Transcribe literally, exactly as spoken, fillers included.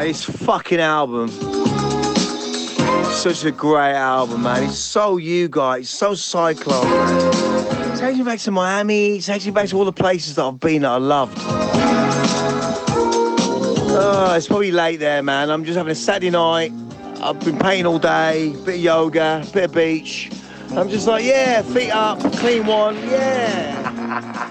man, this fucking album. Such a great album, man. It's so you guys, it's so Cyclone, man. It takes me back to Miami, it takes me back to all the places that I've been that I loved. Oh, it's probably late there, man. I'm just having a Saturday night. I've been painting all day, bit of yoga, bit of beach. I'm just like, yeah, feet up, clean one, yeah.